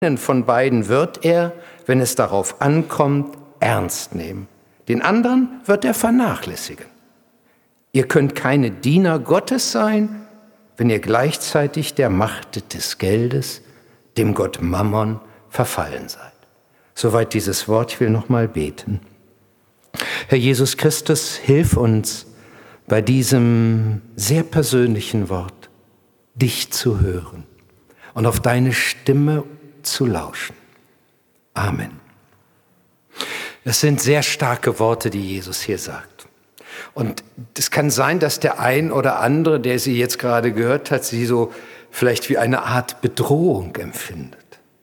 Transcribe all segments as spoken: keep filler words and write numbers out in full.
Einen von beiden wird er, wenn es darauf ankommt, ernst nehmen. Den anderen wird er vernachlässigen. Ihr könnt keine Diener Gottes sein, wenn ihr gleichzeitig der Macht des Geldes, dem Gott Mammon, verfallen seid. Soweit dieses Wort. Ich will noch mal beten. Herr Jesus Christus, hilf uns bei diesem sehr persönlichen Wort, dich zu hören und auf deine Stimme zu lauschen. Amen. Das sind sehr starke Worte, die Jesus hier sagt. Und es kann sein, dass der ein oder andere, der sie jetzt gerade gehört hat, sie so vielleicht wie eine Art Bedrohung empfindet.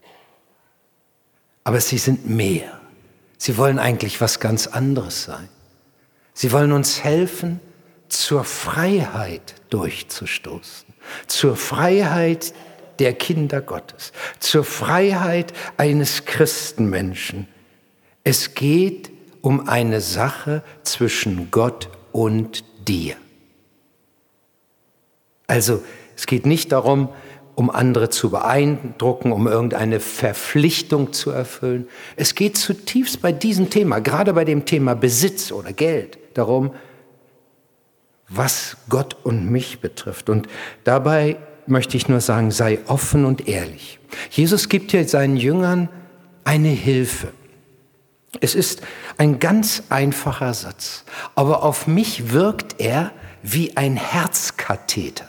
Aber sie sind mehr. Sie wollen eigentlich was ganz anderes sein. Sie wollen uns helfen, zur Freiheit durchzustoßen, zur Freiheit der Kinder Gottes, zur Freiheit eines Christenmenschen. Es geht um eine Sache zwischen Gott und dir. Also es geht nicht darum, um andere zu beeindrucken, um irgendeine Verpflichtung zu erfüllen. Es geht zutiefst bei diesem Thema, gerade bei dem Thema Besitz oder Geld, darum, was Gott und mich betrifft. Und dabei möchte ich nur sagen, sei offen und ehrlich. Jesus gibt hier seinen Jüngern eine Hilfe. Es ist ein ganz einfacher Satz, aber auf mich wirkt er wie ein Herzkatheter.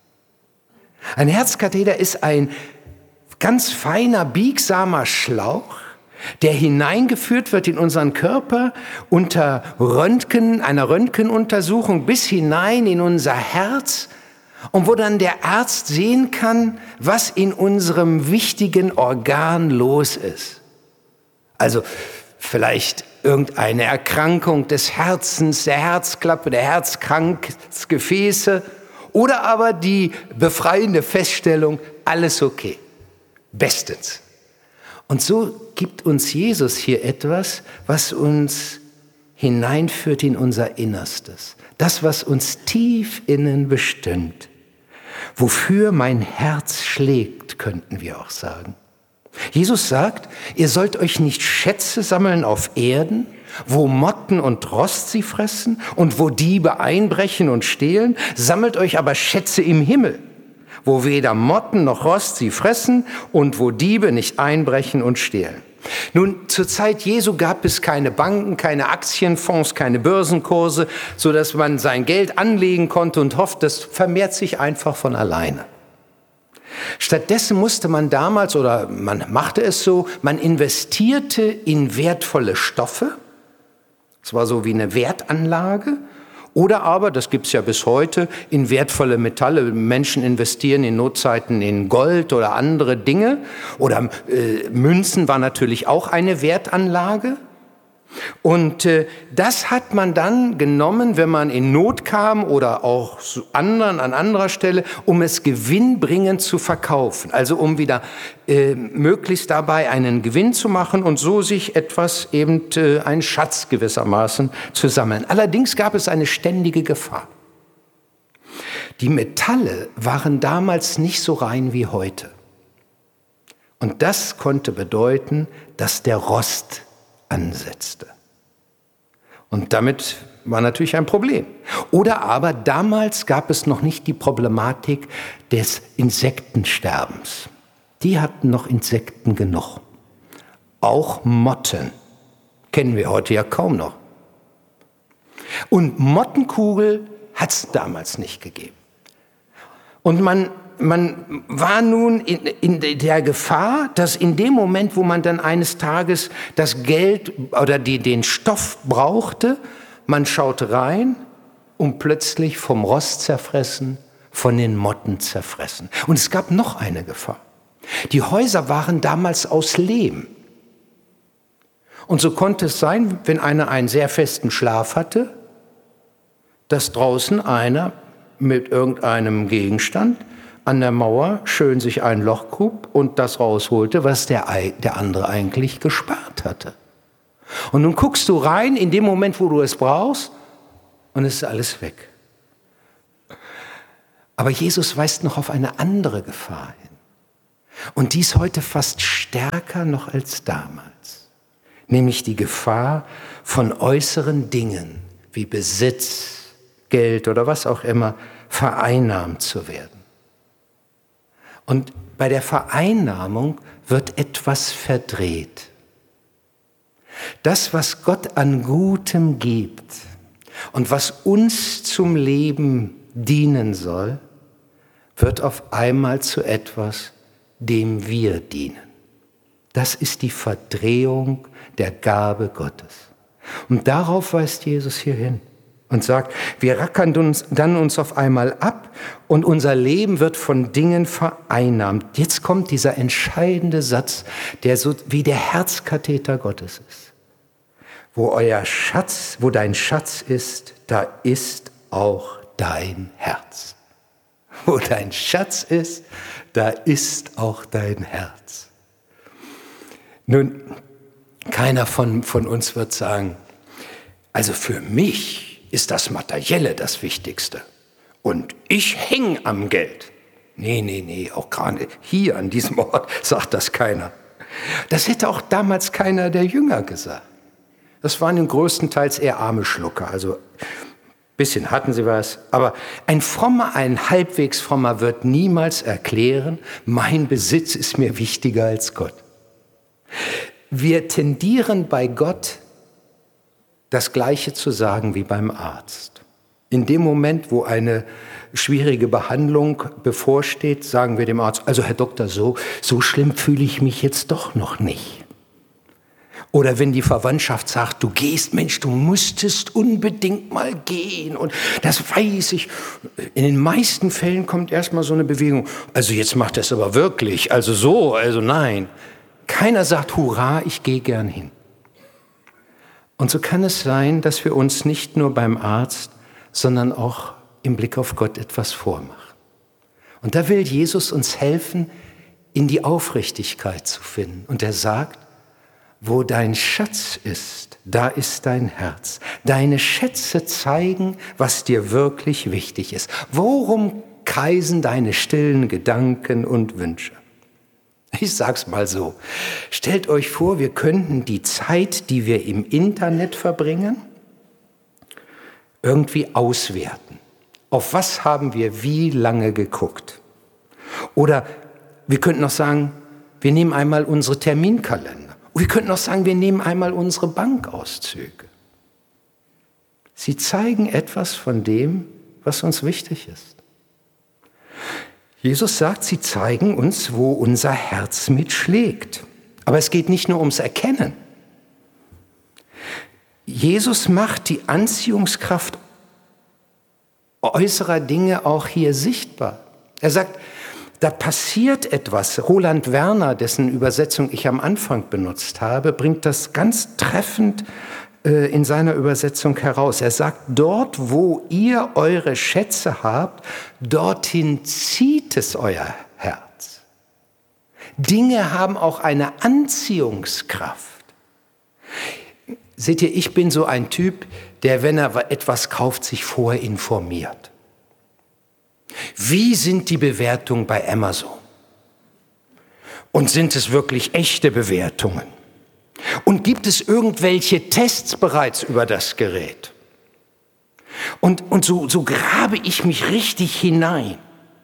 Ein Herzkatheter ist ein ganz feiner, biegsamer Schlauch, der hineingeführt wird in unseren Körper unter Röntgen, einer Röntgenuntersuchung bis hinein in unser Herz und wo dann der Arzt sehen kann, was in unserem wichtigen Organ los ist. Also vielleicht irgendeine Erkrankung des Herzens, der Herzklappe, der Herzkranzgefäße oder aber die befreiende Feststellung, alles okay, bestens. Und so gibt uns Jesus hier etwas, was uns hineinführt in unser Innerstes. Das, was uns tief innen bestimmt. Wofür mein Herz schlägt, könnten wir auch sagen. Jesus sagt, ihr sollt euch nicht Schätze sammeln auf Erden, wo Motten und Rost sie fressen und wo Diebe einbrechen und stehlen, sammelt euch aber Schätze im Himmel, wo weder Motten noch Rost sie fressen und wo Diebe nicht einbrechen und stehlen. Nun, zur Zeit Jesu gab es keine Banken, keine Aktienfonds, keine Börsenkurse, sodass man sein Geld anlegen konnte und hofft, das vermehrt sich einfach von alleine. Stattdessen musste man damals, oder man machte es so, man investierte in wertvolle Stoffe. Es war so wie eine Wertanlage. Oder aber, das gibt es ja bis heute, in wertvolle Metalle. Menschen investieren in Notzeiten in Gold oder andere Dinge. Oder äh, Münzen war natürlich auch eine Wertanlage. Und äh, das hat man dann genommen, wenn man in Not kam oder auch zu anderen, an anderer Stelle, um es gewinnbringend zu verkaufen. Also um wieder äh, möglichst dabei einen Gewinn zu machen und so sich etwas eben, äh, einen Schatz gewissermaßen zu sammeln. Allerdings gab es eine ständige Gefahr. Die Metalle waren damals nicht so rein wie heute. Und das konnte bedeuten, dass der Rost ansetzte. Und damit war natürlich ein Problem. Oder aber damals gab es noch nicht die Problematik des Insektensterbens. Die hatten noch Insekten genug. Auch Motten kennen wir heute ja kaum noch. Und Mottenkugel hat es damals nicht gegeben. Und man Man war nun in, in der Gefahr, dass in dem Moment, wo man dann eines Tages das Geld oder die, den Stoff brauchte, man schaute rein und plötzlich vom Rost zerfressen, von den Motten zerfressen. Und es gab noch eine Gefahr. Die Häuser waren damals aus Lehm. Und so konnte es sein, wenn einer einen sehr festen Schlaf hatte, dass draußen einer mit irgendeinem Gegenstand an der Mauer schön sich ein Loch grub und das rausholte, was der, der andere eigentlich gespart hatte. Und nun guckst du rein in dem Moment, wo du es brauchst, und es ist alles weg. Aber Jesus weist noch auf eine andere Gefahr hin. Und dies heute fast stärker noch als damals, nämlich die Gefahr von äußeren Dingen wie Besitz, Geld oder was auch immer vereinnahmt zu werden. Und bei der Vereinnahmung wird etwas verdreht. Das, was Gott an Gutem gibt und was uns zum Leben dienen soll, wird auf einmal zu etwas, dem wir dienen. Das ist die Verdrehung der Gabe Gottes. Und darauf weist Jesus hier hin und sagt, wir rackern uns dann uns auf einmal ab und unser Leben wird von Dingen vereinnahmt. Jetzt kommt dieser entscheidende Satz, der so wie der Herzkatheter Gottes ist. Wo euer Schatz, wo dein Schatz ist, da ist auch dein Herz. Wo dein Schatz ist, da ist auch dein Herz. Nun, keiner von, von uns wird sagen, also für mich ist das Materielle das Wichtigste und ich hänge am Geld. Nee, nee, nee, auch gerade hier an diesem Ort sagt das keiner. Das hätte auch damals keiner der Jünger gesagt. Das waren größtenteils eher arme Schlucker, also ein bisschen hatten sie was. Aber ein Frommer, ein halbwegs Frommer wird niemals erklären, mein Besitz ist mir wichtiger als Gott. Wir tendieren bei Gott, das Gleiche zu sagen wie beim Arzt. In dem Moment, wo eine schwierige Behandlung bevorsteht, sagen wir dem Arzt, also Herr Doktor, so, so schlimm fühle ich mich jetzt doch noch nicht. Oder wenn die Verwandtschaft sagt, du gehst, Mensch, du müsstest unbedingt mal gehen. Und das weiß ich. In den meisten Fällen kommt erstmal so eine Bewegung. Also jetzt macht er es aber wirklich. Also so, also nein. Keiner sagt, hurra, ich gehe gern hin. Und so kann es sein, dass wir uns nicht nur beim Arzt, sondern auch im Blick auf Gott etwas vormachen. Und da will Jesus uns helfen, in die Aufrichtigkeit zu finden. Und er sagt, wo dein Schatz ist, da ist dein Herz. Deine Schätze zeigen, was dir wirklich wichtig ist. Worum kreisen deine stillen Gedanken und Wünsche? Ich sag's mal so. Stellt euch vor, wir könnten die Zeit, die wir im Internet verbringen, irgendwie auswerten. Auf was haben wir wie lange geguckt? Oder wir könnten noch sagen, wir nehmen einmal unsere Terminkalender. Wir könnten auch sagen, wir nehmen einmal unsere Bankauszüge. Sie zeigen etwas von dem, was uns wichtig ist. Jesus sagt, sie zeigen uns, wo unser Herz mitschlägt. Aber es geht nicht nur ums Erkennen. Jesus macht die Anziehungskraft äußerer Dinge auch hier sichtbar. Er sagt, da passiert etwas. Roland Werner, dessen Übersetzung ich am Anfang benutzt habe, bringt das ganz treffend äh, in seiner Übersetzung heraus. Er sagt, dort, wo ihr eure Schätze habt, dorthin zieht es euer Herz. Dinge haben auch eine Anziehungskraft. Seht ihr, ich bin so ein Typ, der, wenn er etwas kauft, sich vorher informiert. Wie sind die Bewertungen bei Amazon? Und sind es wirklich echte Bewertungen? Und gibt es irgendwelche Tests bereits über das Gerät? Und, und so, so grabe ich mich richtig hinein.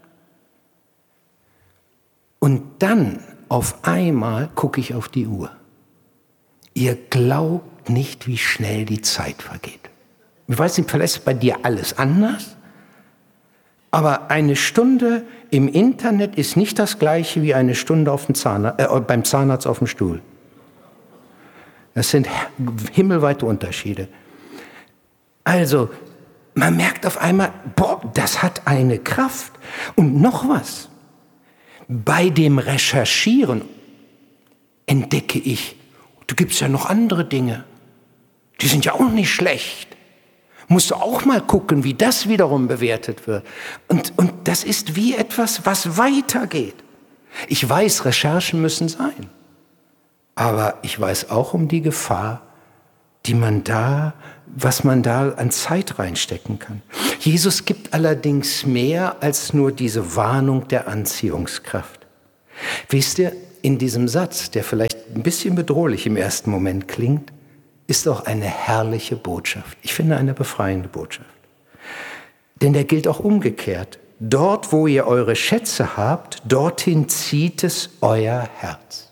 Und dann auf einmal gucke ich auf die Uhr. Ihr glaubt nicht, wie schnell die Zeit vergeht. Ich weiß nicht, vielleicht ist bei dir alles anders. Aber eine Stunde im Internet ist nicht das Gleiche wie eine Stunde auf dem Zahnarzt, äh, beim Zahnarzt auf dem Stuhl. Das sind himmelweite Unterschiede. Also, man merkt auf einmal, boah, das hat eine Kraft. Und noch was. Bei dem Recherchieren entdecke ich, da gibt es ja noch andere Dinge. Die sind ja auch nicht schlecht. Musst du auch mal gucken, wie das wiederum bewertet wird. Und, und das ist wie etwas, was weitergeht. Ich weiß, Recherchen müssen sein. Aber ich weiß auch um die Gefahr, die man da, was man da an Zeit reinstecken kann. Jesus gibt allerdings mehr als nur diese Warnung der Anziehungskraft. Wisst ihr, in diesem Satz, der vielleicht ein bisschen bedrohlich im ersten Moment klingt, ist auch eine herrliche Botschaft. Ich finde, eine befreiende Botschaft. Denn der gilt auch umgekehrt. Dort, wo ihr eure Schätze habt, dorthin zieht es euer Herz.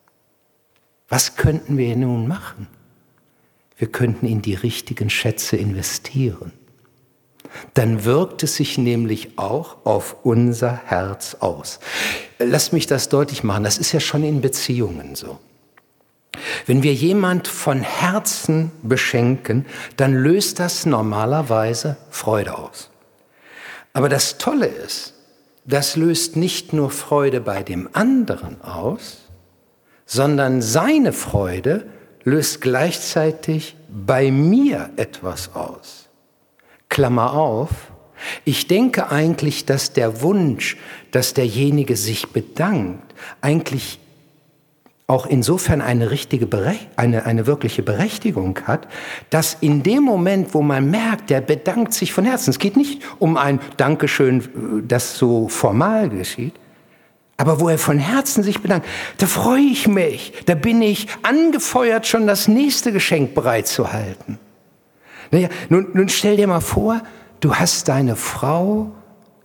Was könnten wir nun machen? Wir könnten in die richtigen Schätze investieren. Dann wirkt es sich nämlich auch auf unser Herz aus. Lasst mich das deutlich machen, das ist ja schon in Beziehungen so. Wenn wir jemand von Herzen beschenken, dann löst das normalerweise Freude aus. Aber das Tolle ist, das löst nicht nur Freude bei dem anderen aus, sondern seine Freude löst gleichzeitig bei mir etwas aus. Klammer auf, ich denke eigentlich, dass der Wunsch, dass derjenige sich bedankt, eigentlich auch insofern eine richtige, eine, eine wirkliche Berechtigung hat, dass in dem Moment, wo man merkt, der bedankt sich von Herzen, es geht nicht um ein Dankeschön, das so formal geschieht, aber wo er von Herzen sich bedankt, da freue ich mich, da bin ich angefeuert, schon das nächste Geschenk bereitzuhalten. Naja, nun, nun stell dir mal vor, du hast deine Frau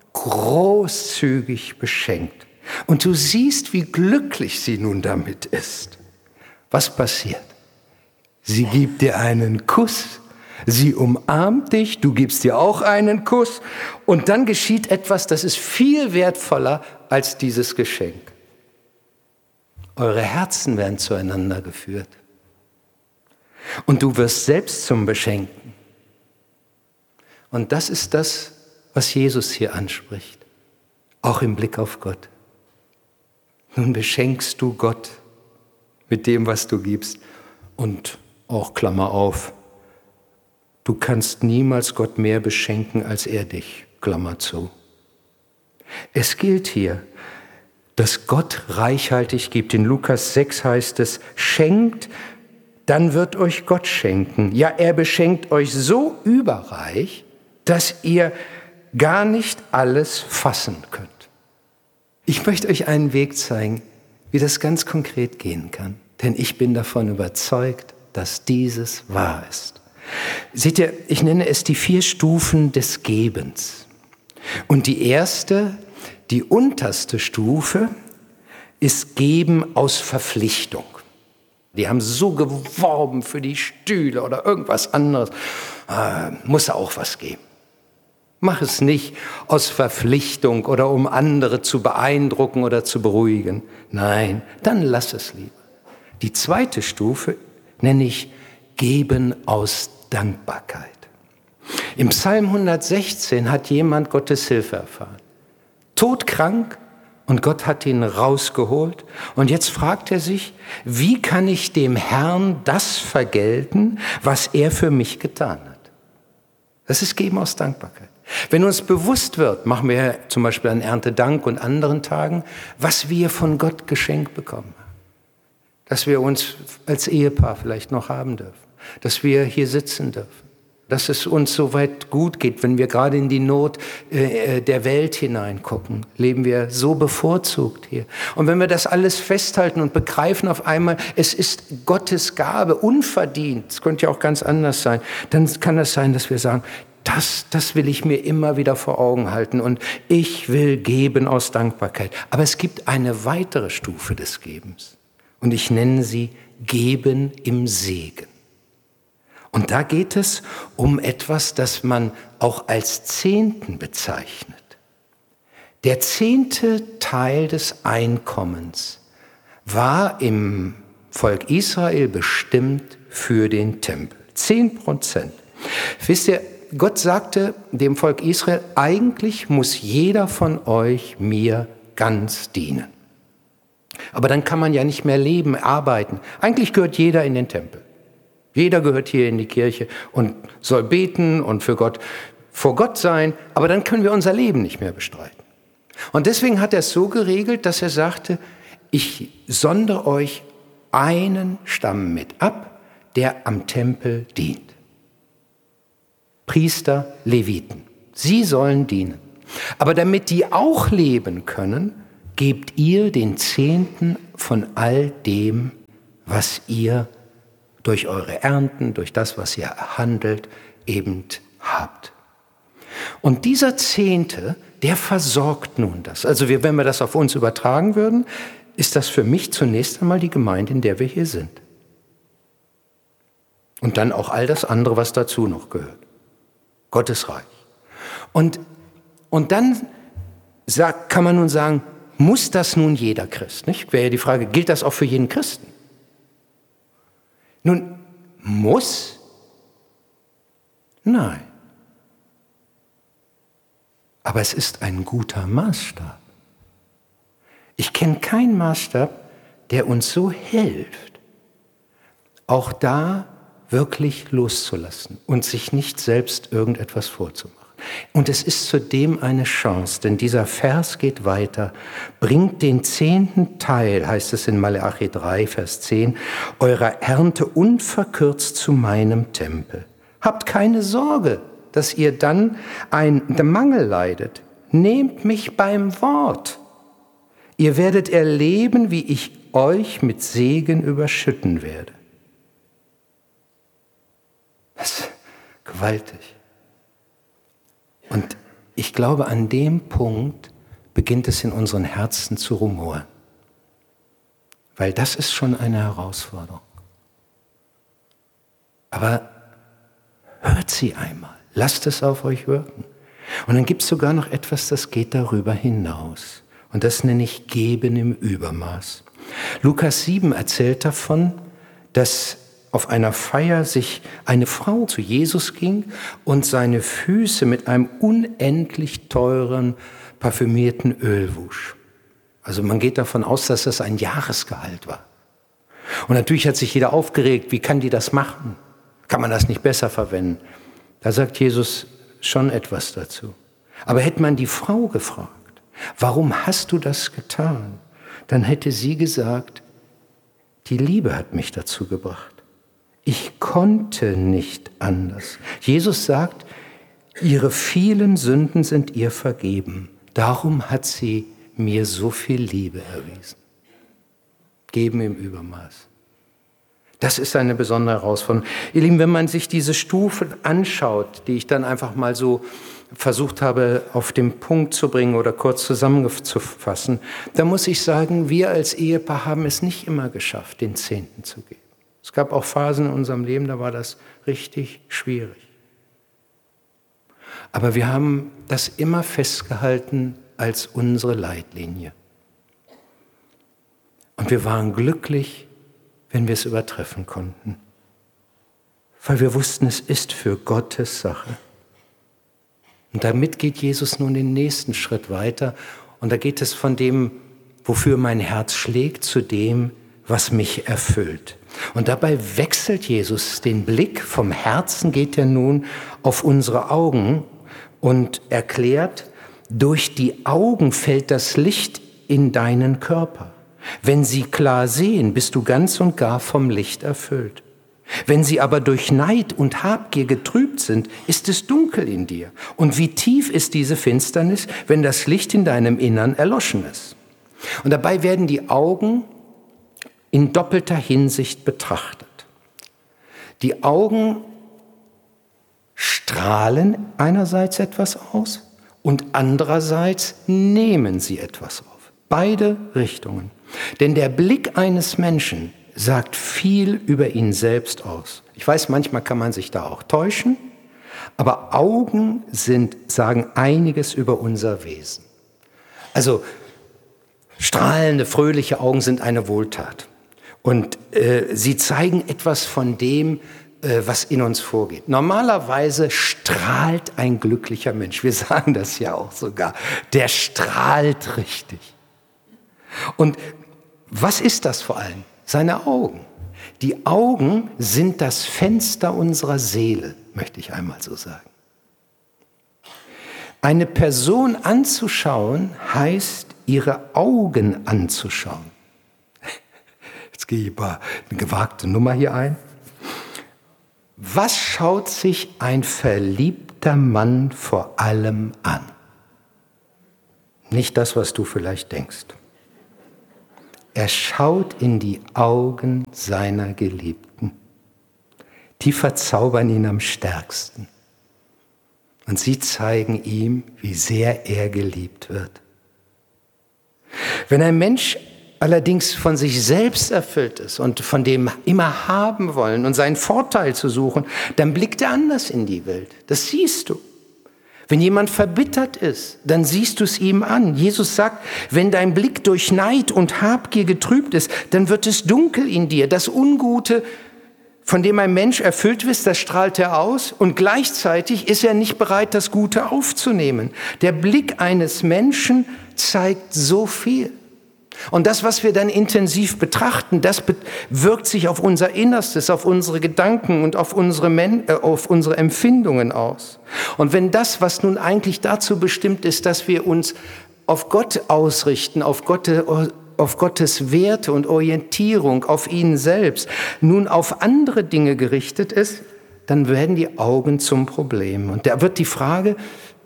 großzügig beschenkt und du siehst, wie glücklich sie nun damit ist. Was passiert? Sie gibt dir einen Kuss, sie umarmt dich, du gibst dir auch einen Kuss und dann geschieht etwas, das ist viel wertvoller als dieses Geschenk. Eure Herzen werden zueinander geführt und du wirst selbst zum Beschenken. Und das ist das, was Jesus hier anspricht, auch im Blick auf Gott. Nun beschenkst du Gott mit dem, was du gibst. Und auch Klammer auf, du kannst niemals Gott mehr beschenken, als er dich, Klammer zu. Es gilt hier, dass Gott reichhaltig gibt. In Lukas sechs heißt es, schenkt, dann wird euch Gott schenken. Ja, er beschenkt euch so überreich, dass ihr gar nicht alles fassen könnt. Ich möchte euch einen Weg zeigen, wie das ganz konkret gehen kann. Denn ich bin davon überzeugt, dass dieses wahr ist. Seht ihr, ich nenne es die vier Stufen des Gebens. Und die erste, die unterste Stufe, ist Geben aus Verpflichtung. Die haben so geworben für die Stühle oder irgendwas anderes. Äh, muss auch was geben. Mach es nicht aus Verpflichtung oder um andere zu beeindrucken oder zu beruhigen. Nein, dann lass es lieber. Die zweite Stufe nenne ich Geben aus Dankbarkeit. Im Psalm hundertsechzehn hat jemand Gottes Hilfe erfahren. Todkrank und Gott hat ihn rausgeholt. Und jetzt fragt er sich, wie kann ich dem Herrn das vergelten, was er für mich getan hat? Das ist Geben aus Dankbarkeit. Wenn uns bewusst wird, machen wir zum Beispiel an Erntedank und anderen Tagen, was wir von Gott geschenkt bekommen haben. Dass wir uns als Ehepaar vielleicht noch haben dürfen. Dass wir hier sitzen dürfen. Dass es uns so weit gut geht, wenn wir gerade in die Not äh, der Welt hineingucken, leben wir so bevorzugt hier. Und wenn wir das alles festhalten und begreifen auf einmal, es ist Gottes Gabe, unverdient, es könnte ja auch ganz anders sein, dann kann es sein, dass wir sagen, Das, das will ich mir immer wieder vor Augen halten und ich will geben aus Dankbarkeit. Aber es gibt eine weitere Stufe des Gebens und ich nenne sie Geben im Segen. Und da geht es um etwas, das man auch als Zehnten bezeichnet. Der zehnte Teil des Einkommens war im Volk Israel bestimmt für den Tempel. Zehn Prozent. Wisst ihr, Gott sagte dem Volk Israel, eigentlich muss jeder von euch mir ganz dienen. Aber dann kann man ja nicht mehr leben, arbeiten. Eigentlich gehört jeder in den Tempel. Jeder gehört hier in die Kirche und soll beten und für Gott, vor Gott sein, aber dann können wir unser Leben nicht mehr bestreiten. Und deswegen hat er es so geregelt, dass er sagte, ich sondere euch einen Stamm mit ab, der am Tempel dient. Priester, Leviten. Sie sollen dienen. Aber damit die auch leben können, gebt ihr den Zehnten von all dem, was ihr durch eure Ernten, durch das, was ihr handelt, eben habt. Und dieser Zehnte, der versorgt nun das. Also wir, wenn wir das auf uns übertragen würden, ist das für mich zunächst einmal die Gemeinde, in der wir hier sind. Und dann auch all das andere, was dazu noch gehört. Gottes Reich. Und, und dann sagt, kann man nun sagen, muss das nun jeder Christ? Nicht? Wäre ja die Frage, gilt das auch für jeden Christen? Nun, muss? Nein. Aber es ist ein guter Maßstab. Ich kenne keinen Maßstab, der uns so hilft, auch da wirklich loszulassen und sich nicht selbst irgendetwas vorzumachen. Und es ist zudem eine Chance, denn dieser Vers geht weiter. Bringt den zehnten Teil, heißt es in Maleachi drei, Vers zehn, eurer Ernte unverkürzt zu meinem Tempel. Habt keine Sorge, dass ihr dann einen Mangel leidet. Nehmt mich beim Wort. Ihr werdet erleben, wie ich euch mit Segen überschütten werde. Das ist gewaltig. Und ich glaube, an dem Punkt beginnt es in unseren Herzen zu rumoren. Weil das ist schon eine Herausforderung. Aber hört sie einmal, lasst es auf euch wirken. Und dann gibt es sogar noch etwas, das geht darüber hinaus. Und das nenne ich Geben im Übermaß. Lukas sieben erzählt davon, dass auf einer Feier sich eine Frau zu Jesus ging und seine Füße mit einem unendlich teuren, parfümierten Öl wusch. Also man geht davon aus, dass das ein Jahresgehalt war. Und natürlich hat sich jeder aufgeregt, wie kann die das machen? Kann man das nicht besser verwenden? Da sagt Jesus schon etwas dazu. Aber hätte man die Frau gefragt, warum hast du das getan? Dann hätte sie gesagt, die Liebe hat mich dazu gebracht. Ich konnte nicht anders. Jesus sagt, ihre vielen Sünden sind ihr vergeben. Darum hat sie mir so viel Liebe erwiesen. Geben im Übermaß. Das ist eine besondere Herausforderung. Ihr Lieben, wenn man sich diese Stufen anschaut, die ich dann einfach mal so versucht habe, auf den Punkt zu bringen oder kurz zusammenzufassen, dann muss ich sagen, wir als Ehepaar haben es nicht immer geschafft, den Zehnten zu geben. Es gab auch Phasen in unserem Leben, da war das richtig schwierig. Aber wir haben das immer festgehalten als unsere Leitlinie. Und wir waren glücklich, wenn wir es übertreffen konnten. Weil wir wussten, es ist für Gottes Sache. Und damit geht Jesus nun den nächsten Schritt weiter. Und da geht es von dem, wofür mein Herz schlägt, zu dem, was mich erfüllt. Und dabei wechselt Jesus den Blick, vom Herzen geht er nun auf unsere Augen und erklärt, durch die Augen fällt das Licht in deinen Körper. Wenn sie klar sehen, bist du ganz und gar vom Licht erfüllt. Wenn sie aber durch Neid und Habgier getrübt sind, ist es dunkel in dir. Und wie tief ist diese Finsternis, wenn das Licht in deinem Innern erloschen ist? Und dabei werden die Augen in doppelter Hinsicht betrachtet. Die Augen strahlen einerseits etwas aus und andererseits nehmen sie etwas auf. Beide Richtungen. Denn der Blick eines Menschen sagt viel über ihn selbst aus. Ich weiß, manchmal kann man sich da auch täuschen, aber Augen sind, sagen einiges über unser Wesen. Also strahlende, fröhliche Augen sind eine Wohltat. Und äh, sie zeigen etwas von dem, äh, was in uns vorgeht. Normalerweise strahlt ein glücklicher Mensch. Wir sagen das ja auch sogar. Der strahlt richtig. Und was ist das vor allem? Seine Augen. Die Augen sind das Fenster unserer Seele, möchte ich einmal so sagen. Eine Person anzuschauen, heißt, ihre Augen anzuschauen. Jetzt gehe ich mal eine gewagte Nummer hier ein. Was schaut sich ein verliebter Mann vor allem an? Nicht das, was du vielleicht denkst. Er schaut in die Augen seiner Geliebten. Die verzaubern ihn am stärksten. Und sie zeigen ihm, wie sehr er geliebt wird. Wenn ein Mensch allerdings von sich selbst erfüllt ist und von dem immer haben wollen und seinen Vorteil zu suchen, dann blickt er anders in die Welt. Das siehst du. Wenn jemand verbittert ist, dann siehst du es ihm an. Jesus sagt, wenn dein Blick durch Neid und Habgier getrübt ist, dann wird es dunkel in dir. Das Ungute, von dem ein Mensch erfüllt ist, das strahlt er aus und gleichzeitig ist er nicht bereit, das Gute aufzunehmen. Der Blick eines Menschen zeigt so viel. Und das, was wir dann intensiv betrachten, das wirkt sich auf unser Innerstes, auf unsere Gedanken und auf unsere, Men- äh, auf unsere Empfindungen aus. Und wenn das, was nun eigentlich dazu bestimmt ist, dass wir uns auf Gott ausrichten, auf, Gott, auf Gottes Werte und Orientierung, auf ihn selbst, nun auf andere Dinge gerichtet ist, dann werden die Augen zum Problem. Und da wird die Frage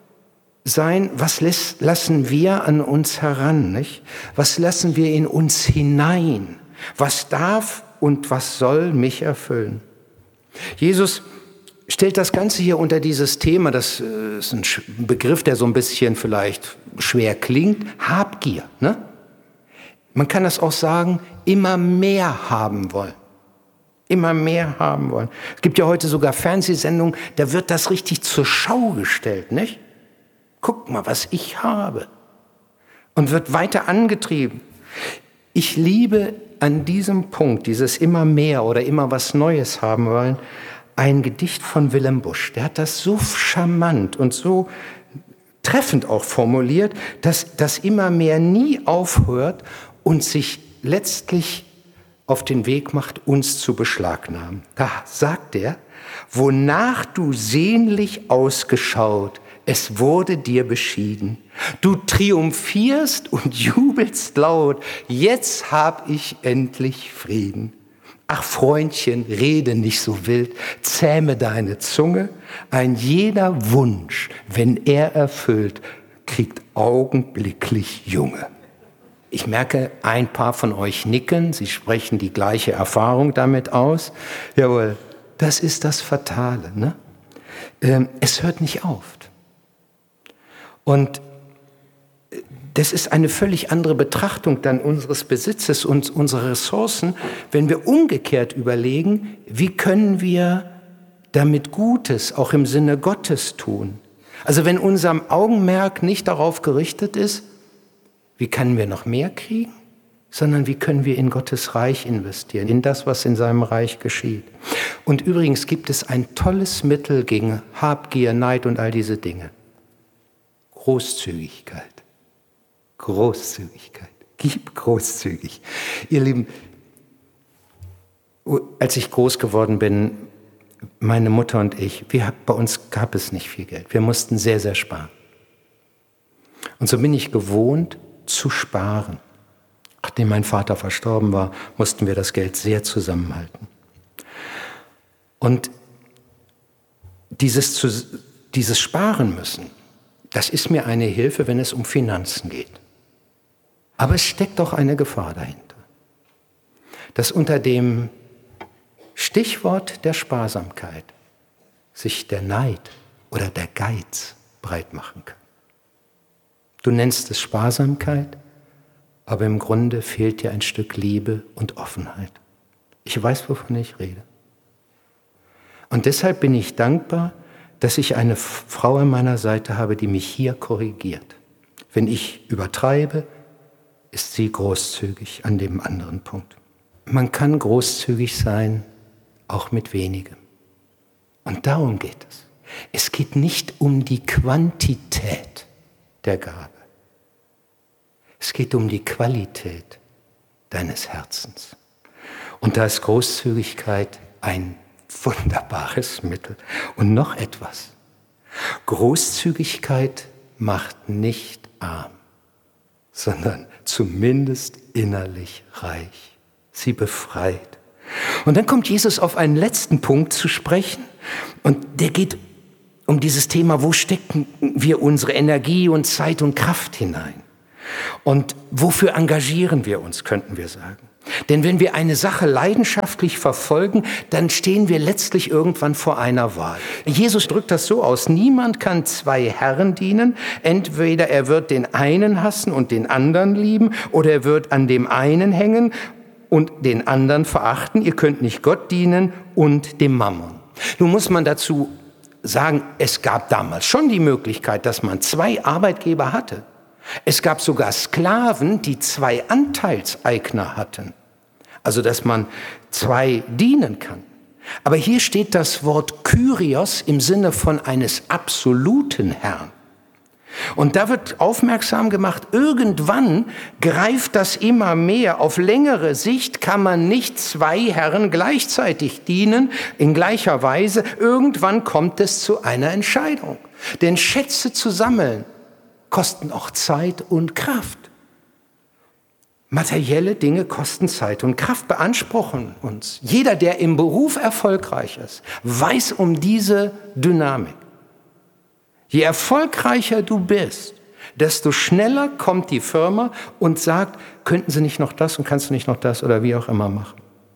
sein, was lässt, lassen wir an uns heran, nicht? Was lassen wir in uns hinein? Was darf und was soll mich erfüllen? Jesus stellt das Ganze hier unter dieses Thema, das ist ein Begriff, der so ein bisschen vielleicht schwer klingt, Habgier, ne? Man kann das auch sagen, immer mehr haben wollen. Immer mehr haben wollen. Es gibt ja heute sogar Fernsehsendungen, da wird das richtig zur Schau gestellt, nicht? Guck mal, was ich habe. Und wird weiter angetrieben. Ich liebe an diesem Punkt, dieses immer mehr oder immer was Neues haben wollen, ein Gedicht von Willem Busch. Der hat das so charmant und so treffend auch formuliert, dass das immer mehr nie aufhört und sich letztlich auf den Weg macht, uns zu beschlagnahmen. Da sagt er, wonach du sehnlich ausgeschaut, es wurde dir beschieden. Du triumphierst und jubelst laut. Jetzt hab ich endlich Frieden. Ach Freundchen, rede nicht so wild. Zähme deine Zunge. Ein jeder Wunsch, wenn er erfüllt, kriegt augenblicklich Junge. Ich merke, ein paar von euch nicken. Sie sprechen die gleiche Erfahrung damit aus. Jawohl, das ist das Fatale, ne? Ähm, es hört nicht auf. Und das ist eine völlig andere Betrachtung dann unseres Besitzes und unserer Ressourcen, wenn wir umgekehrt überlegen, wie können wir damit Gutes, auch im Sinne Gottes tun. Also wenn unser Augenmerk nicht darauf gerichtet ist, wie können wir noch mehr kriegen, sondern wie können wir in Gottes Reich investieren, in das, was in seinem Reich geschieht. Und übrigens gibt es ein tolles Mittel gegen Habgier, Neid und all diese Dinge. Großzügigkeit. Großzügigkeit. Gib großzügig. Ihr Lieben, als ich groß geworden bin, meine Mutter und ich, wir, bei uns gab es nicht viel Geld. Wir mussten sehr, sehr sparen. Und so bin ich gewohnt zu sparen. Nachdem mein Vater verstorben war, mussten wir das Geld sehr zusammenhalten. Und dieses, zu, dieses Sparen müssen, das ist mir eine Hilfe, wenn es um Finanzen geht. Aber es steckt doch eine Gefahr dahinter, dass unter dem Stichwort der Sparsamkeit sich der Neid oder der Geiz breit machen kann. Du nennst es Sparsamkeit, aber im Grunde fehlt dir ein Stück Liebe und Offenheit. Ich weiß, wovon ich rede. Und deshalb bin ich dankbar, dass ich eine Frau an meiner Seite habe, die mich hier korrigiert. Wenn ich übertreibe, ist sie großzügig an dem anderen Punkt. Man kann großzügig sein, auch mit wenigem. Und darum geht es. Es geht nicht um die Quantität der Gabe. Es geht um die Qualität deines Herzens. Und da ist Großzügigkeit ein wunderbares Mittel. Und noch etwas. Großzügigkeit macht nicht arm, sondern zumindest innerlich reich. Sie befreit. Und dann kommt Jesus auf einen letzten Punkt zu sprechen. Und der geht um dieses Thema, wo stecken wir unsere Energie und Zeit und Kraft hinein? Und wofür engagieren wir uns, könnten wir sagen. Denn wenn wir eine Sache leidenschaftlich verfolgen, dann stehen wir letztlich irgendwann vor einer Wahl. Jesus drückt das so aus: Niemand kann zwei Herren dienen. Entweder er wird den einen hassen und den anderen lieben, oder er wird an dem einen hängen und den anderen verachten. Ihr könnt nicht Gott dienen und dem Mammon. Nun muss man dazu sagen, es gab damals schon die Möglichkeit, dass man zwei Arbeitgeber hatte. Es gab sogar Sklaven, die zwei Anteilseigner hatten. Also, dass man zwei dienen kann. Aber hier steht das Wort Kyrios im Sinne von eines absoluten Herrn. Und da wird aufmerksam gemacht, irgendwann greift das immer mehr. Auf längere Sicht kann man nicht zwei Herren gleichzeitig dienen, in gleicher Weise. Irgendwann kommt es zu einer Entscheidung. Denn Schätze zu sammeln kosten auch Zeit und Kraft. Materielle Dinge kosten Zeit und Kraft, beanspruchen uns. Jeder, der im Beruf erfolgreich ist, weiß um diese Dynamik. Je erfolgreicher du bist, desto schneller kommt die Firma und sagt, könnten Sie nicht noch das und kannst du nicht noch das oder wie auch immer machen.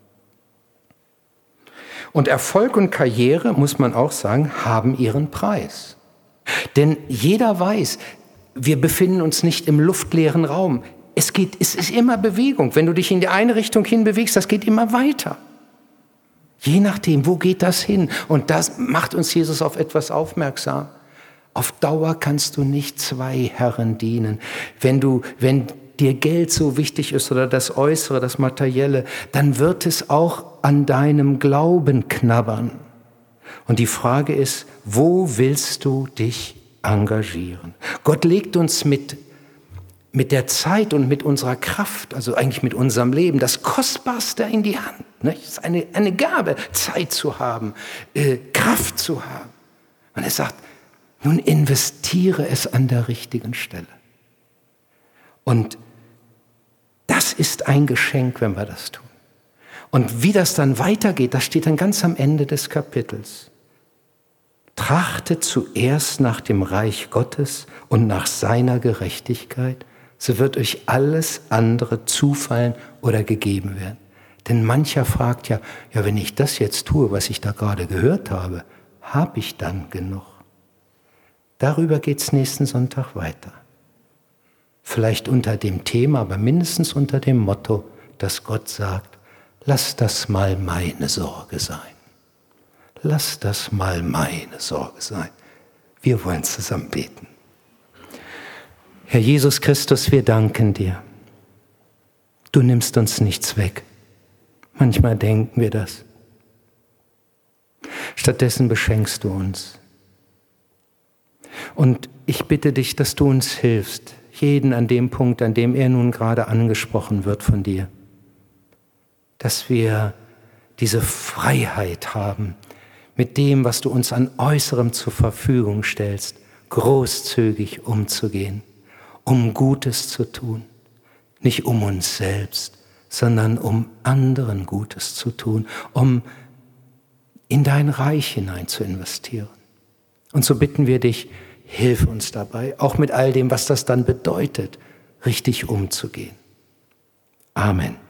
Und Erfolg und Karriere, muss man auch sagen, haben ihren Preis. Denn jeder weiß, wir befinden uns nicht im luftleeren Raum. Es geht, es ist immer Bewegung. Wenn du dich in die eine Richtung hin bewegst, das geht immer weiter. Je nachdem, wo geht das hin? Und das macht uns Jesus auf etwas aufmerksam. Auf Dauer kannst du nicht zwei Herren dienen. Wenn du, wenn dir Geld so wichtig ist oder das Äußere, das Materielle, dann wird es auch an deinem Glauben knabbern. Und die Frage ist, wo willst du dich engagieren? Gott legt uns mit, mit der Zeit und mit unserer Kraft, also eigentlich mit unserem Leben, das Kostbarste in die Hand. Nicht? Es ist eine, eine Gabe, Zeit zu haben, äh, Kraft zu haben. Und er sagt, nun investiere es an der richtigen Stelle. Und das ist ein Geschenk, wenn wir das tun. Und wie das dann weitergeht, das steht dann ganz am Ende des Kapitels. Trachtet zuerst nach dem Reich Gottes und nach seiner Gerechtigkeit, so wird euch alles andere zufallen oder gegeben werden. Denn mancher fragt ja, ja, wenn ich das jetzt tue, was ich da gerade gehört habe, habe ich dann genug? Darüber geht es nächsten Sonntag weiter. Vielleicht unter dem Thema, aber mindestens unter dem Motto, dass Gott sagt, lass das mal meine Sorge sein. Lass das mal meine Sorge sein. Wir wollen zusammen beten. Herr Jesus Christus, wir danken dir. Du nimmst uns nichts weg. Manchmal denken wir das. Stattdessen beschenkst du uns. Und ich bitte dich, dass du uns hilfst, jeden an dem Punkt, an dem er nun gerade angesprochen wird von dir, dass wir diese Freiheit haben, mit dem, was du uns an Äußerem zur Verfügung stellst, großzügig umzugehen, um Gutes zu tun, nicht um uns selbst, sondern um anderen Gutes zu tun, um in dein Reich hinein zu investieren. Und so bitten wir dich, hilf uns dabei, auch mit all dem, was das dann bedeutet, richtig umzugehen. Amen.